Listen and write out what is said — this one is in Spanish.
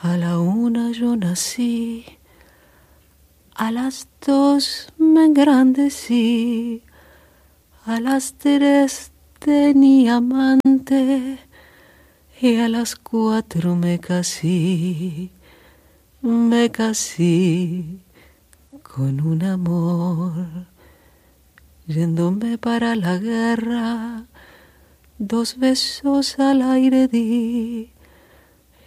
A la 1 yo nací, a las 2 me engrandecí, a las 3 tenía amante y a las 4 me casé con un amor. Yéndome para la guerra, 2 besos al aire di,